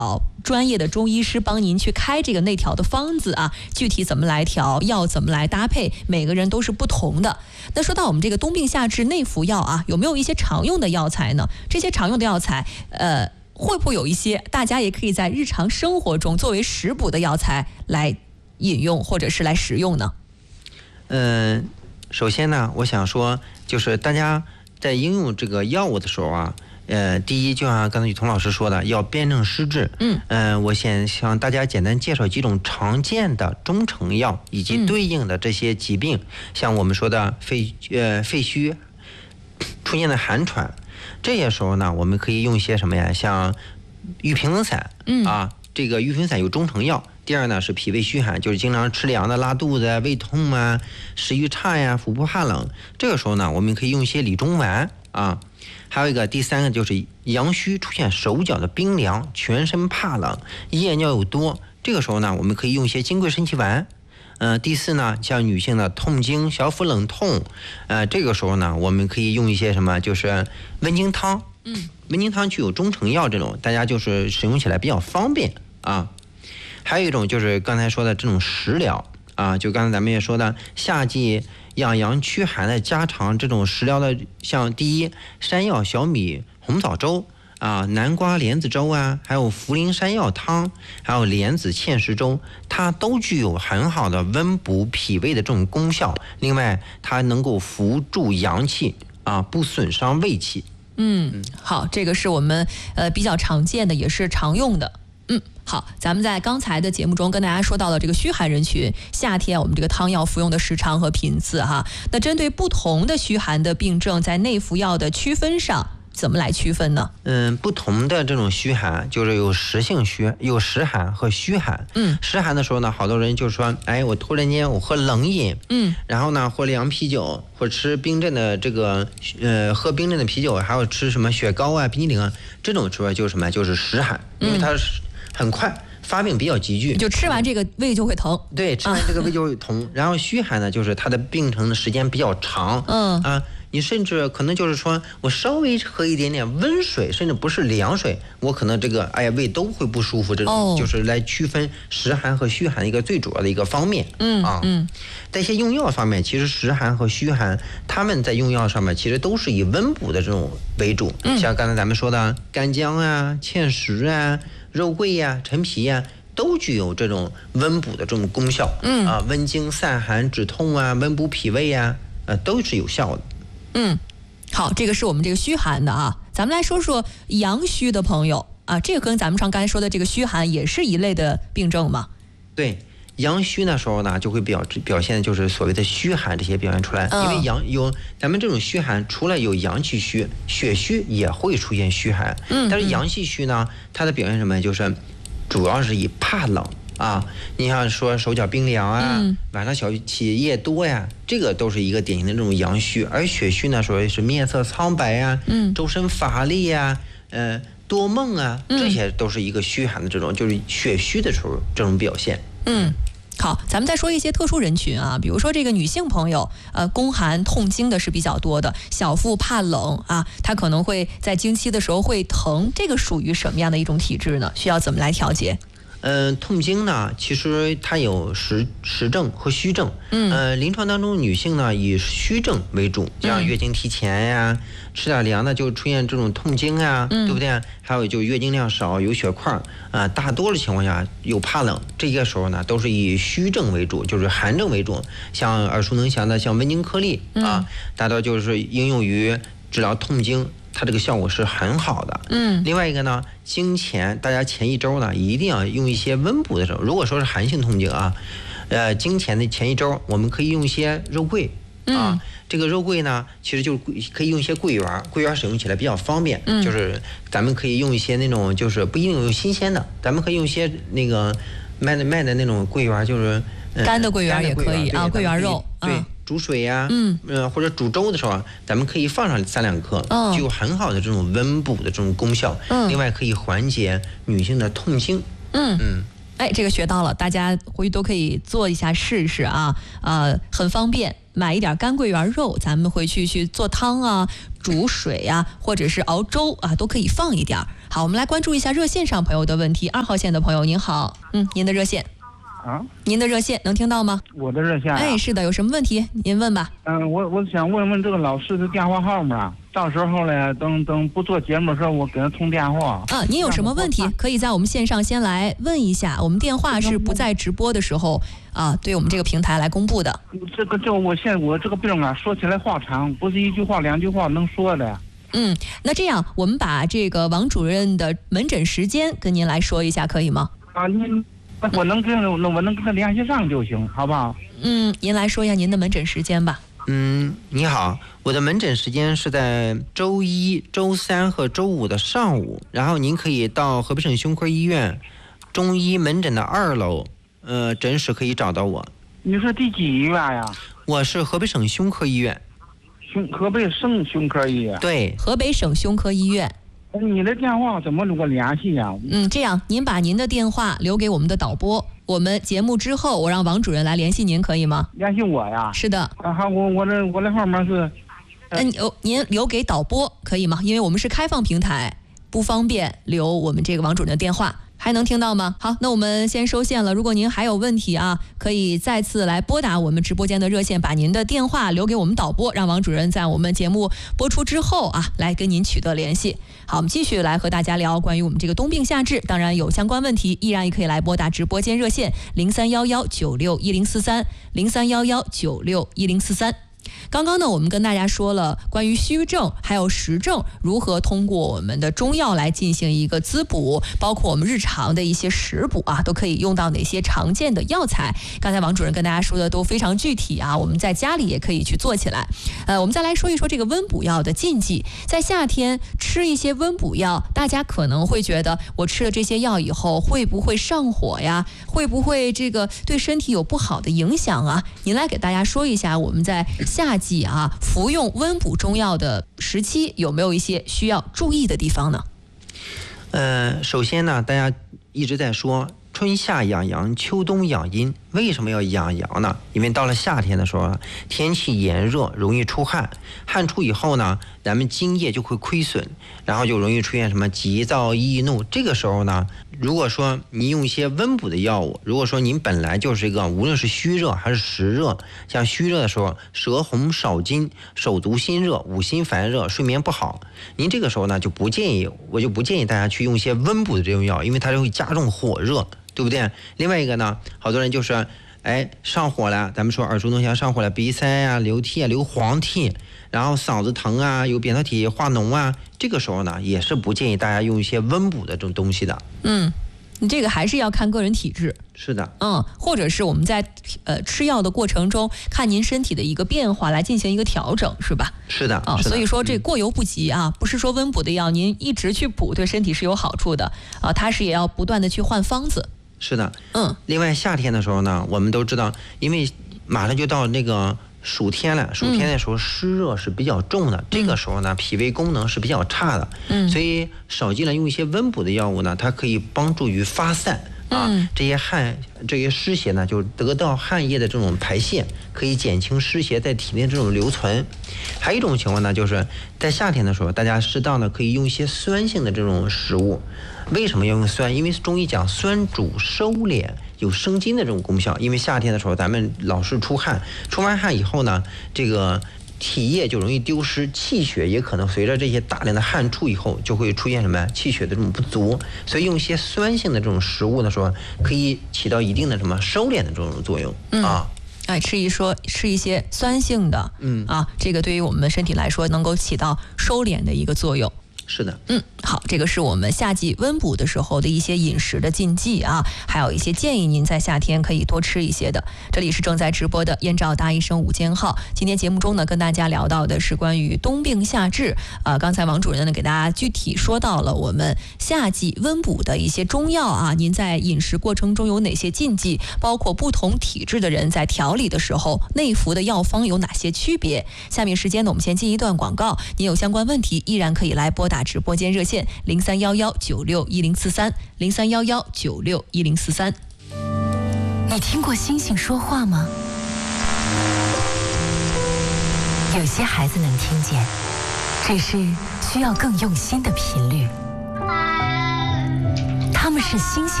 专业的中医师帮您去开这个内调的方子啊，具体怎么来调，药怎么来搭配，每个人都是不同的。那说到我们这个冬病夏治内服药啊，有没有一些常用的药材呢？这些常用的药材，会不会有一些大家也可以在日常生活中作为食补的药材来饮用或者是来食用呢？ 首先呢，我想说，就是大家在应用这个药物的时候啊，第一，就像刚才雨桐老师说的，要辨证施治。我先向大家简单介绍几种常见的中成药以及对应的这些疾病，像我们说的肺虚出现的寒喘，这些时候呢，我们可以用一些什么呀？像玉屏风散这个玉屏风散有中成药。第二呢是脾胃虚寒，就是经常吃凉的、拉肚子、胃痛啊、食欲差呀、腹部怕冷，这个时候呢，我们可以用一些理中丸啊。还有一个第三个就是阳虚出现手脚的冰凉、全身怕冷、夜尿又多，这个时候呢，我们可以用一些金匮肾气丸。第四呢，像女性的痛经、小腹冷痛，这个时候呢，我们可以用一些什么，就是温经汤。温经汤具有中成药这种，大家就是使用起来比较方便啊。还有一种就是刚才说的这种食疗啊，就刚才咱们也说的，夏季养阳驱寒的家常这种食疗的，像第一山药小米红枣粥啊，南瓜莲子粥啊，还有茯苓山药汤，还有莲子芡实粥，它都具有很好的温补脾胃的这种功效。另外，它能够扶助阳气啊，不损伤胃气。 好，这个是我们比较常见的，也是常用的。好，咱们在刚才的节目中跟大家说到了这个虚寒人群，夏天我们这个汤药服用的时长和频次哈。那针对不同的虚寒的病症，在内服药的区分上，怎么来区分呢？ 不同的这种虚寒就是有实性虚、有实寒和虚寒。实寒的时候呢，好多人就说，我突然间我喝冷饮，然后呢喝凉啤酒，或者吃冰镇的这个喝冰镇的啤酒，还有吃什么雪糕啊、冰激凌啊，这种说就是什么，就是实寒，因为它是很快发病比较急剧， 就吃完这个胃就会疼。 对，吃完这个胃就会疼。然后虚寒呢，就是它的病程的时间比较长。你甚至可能就是说我稍微喝一点点温水，甚至不是凉水，我可能这个胃都会不舒服。这种就是来区分实寒和虚寒一个最主要的一个方面。在一些用药方面，其实实寒和虚寒，他们在用药上面其实都是以温补的这种为主。像刚才咱们说的干姜啊、芡实啊、肉桂呀、陈皮呀，都具有这种温补的这种功效。温经散寒止痛啊，温补脾胃啊，都是有效的。 好，这个是我们这个虚寒的啊。咱们来说说阳虚的朋友啊，这个跟咱们刚才说的这个虚寒也是一类的病症嘛？ 对，阳虚的时候呢，就会表现就是所谓的虚寒这些表现出来。因为咱们这种虚寒，除了有阳气虚，血虚也会出现虚寒。但是阳气虚呢，它的表现什么，就是主要是以怕冷啊，你像说手脚冰凉啊，晚上小起夜多呀，这个都是一个典型的这种阳虚。而血虚呢，所谓是面色苍白呀，周身乏力呀，多梦啊，这些都是一个虚寒的这种，就是血虚的时候这种表现。 好，咱们再说一些特殊人群啊，比如说这个女性朋友，宫寒痛经的是比较多的，小腹怕冷啊，她可能会在经期的时候会疼，这个属于什么样的一种体质呢？需要怎么来调节？ 痛经呢，其实它有实症和虚症。临床当中，女性呢以虚症为主，像月经提前呀，吃点凉的就出现这种痛经啊，对不对？还有就月经量少，有血块大多的情况下有怕冷，这个时候呢都是以虚症为主，就是寒症为主。像耳熟能详的像温经颗粒大多就是应用于治疗痛经。它这个效果是很好的。另外一个呢，经前大家前一周呢一定要用一些温补的时候，如果说是寒性痛经啊，经前的前一周我们可以用一些肉桂这个肉桂呢，其实就可以用一些桂圆，桂圆使用起来比较方便。就是咱们可以用一些那种，就是不一定用新鲜的，咱们可以用一些那个卖的那种桂圆，就是干的桂圆也可以啊，桂圆肉对。煮水呀，或者煮粥的时候咱们可以放上3-2克，具有很好的这种温补的这种功效。另外可以缓解女性的痛经。 这个学到了，大家回去都可以做一下试试啊，很方便，买一点干桂圆肉，咱们回去去做汤啊、煮水啊，或者是熬粥啊，都可以放一点。 好，我们来关注一下热线上朋友的问题。2号线的朋友您好，您的热线。您的热线能听到吗？ 我的热线。 是的，有什么问题您问吧。 我想问问这个老师的电话号码，到时候呢，等不做节目的时候，我给他通电话。 您有什么问题可以在我们线上先来问一下，我们电话是不在直播的时候对我们这个平台来公布的。 我这个病啊，说起来话长，不是一句话两句话能说的。 那这样我们把这个王主任的门诊时间跟您来说一下，可以吗？ 我能跟他联系上就行，好不好？ 您来说一下您的门诊时间吧。 你好，我的门诊时间是在周一、周三和周五的上午，然后您可以到河北省胸科医院中医门诊的2楼，诊室可以找到我。 你是第几医院呀？ 我是河北省胸科医院。 河北省胸科医院。 对， 河北省胸科医院。 你的电话怎么给我联系呀？ 这样您把您的电话留给我们的导播，我们节目之后我让王主任来联系您，可以吗？ 联系我呀？ 是的。 好，我的号码是。 您留给导播可以吗？因为我们是开放平台，不方便留我们这个王主任的电话。还能听到吗？好，那我们先收线了。如果您还有问题可以再次来拨打我们直播间的热线，把您的电话留给我们导播，让王主任在我们节目播出之后来跟您取得联系。好，我们继续来和大家聊关于我们这个冬病夏治，当然有相关问题依然也可以来拨打直播间热线03119610430311961043。刚刚呢，我们跟大家说了关于虚症还有实症如何通过我们的中药来进行一个滋补，包括我们日常的一些食补都可以用到哪些常见的药材。刚才王主任跟大家说的都非常具体我们在家里也可以去做起来。我们再来说一说这个温补药的禁忌。在夏天吃一些温补药，大家可能会觉得我吃了这些药以后会不会上火呀？会不会这个对身体有不好的影响啊？您来给大家说一下，我们在夏季服用温补中药的时期有没有一些需要注意的地方呢？ 首先呢，大家一直在说春夏养阳，秋冬养阴。为什么要养阳呢？因为到了夏天的时候天气炎热，容易出汗，汗出以后呢，咱们津液就会亏损，然后就容易出现什么急躁易怒。这个时候呢，如果说你用一些温补的药物，如果说您本来就是一个无论是虚热还是实热，像虚热的时候舌红少津，手足心热，五心烦热，睡眠不好，您这个时候呢我就不建议大家去用一些温补的这种药，因为它就会加重火热，对不对？另外一个呢，好多人就是上火了，咱们说耳熟能详，上火了，鼻塞流涕流黄涕，然后嗓子疼有扁桃体化脓这个时候呢，也是不建议大家用一些温补的这种东西的。 你这个还是要看个人体质。 是的。 或者是我们在吃药的过程中，看您身体的一个变化来进行一个调整，是吧？ 是的。 所以说这过犹不及不是说温补的药您一直去补对身体是有好处的它是也要不断的去换方子。 是的。另外夏天的时候呢，我们都知道，因为马上就到那个暑天了，暑天的时候湿热是比较重的，这个时候呢脾胃功能是比较差的，所以少剂呢用一些温补的药物呢，它可以帮助于发散这些湿邪呢就得到汗液的这种排泄，可以减轻湿邪在体内这种留存。还有一种情况呢，就是在夏天的时候，大家适当的可以用一些酸性的这种食物。为什么要用酸？因为中医讲酸主收敛，有生津的这种功效。因为夏天的时候咱们老是出汗，出完汗以后呢，这个体液就容易丢失，气血也可能随着这些大量的汗出以后就会出现什么气血的这种不足，所以用一些酸性的这种食物的时候，可以起到一定的什么收敛的这种作用吃一些酸性的这个对于我们身体来说能够起到收敛的一个作用。 是的。 好，这个是我们夏季温补的时候的一些饮食的禁忌还有一些建议您在夏天可以多吃一些的。这里是正在直播的燕赵大医生午间号，今天节目中呢跟大家聊到的是关于冬病夏治刚才王主任呢给大家具体说到了我们夏季温补的一些中药您在饮食过程中有哪些禁忌，包括不同体质的人在调理的时候内服的药方有哪些区别。下面时间呢我们先进一段广告，您有相关问题依然可以来拨打直播间热线03119610430311961043。 你听过星星说话吗？有些孩子能听见，只是需要更用心的频率。 是星星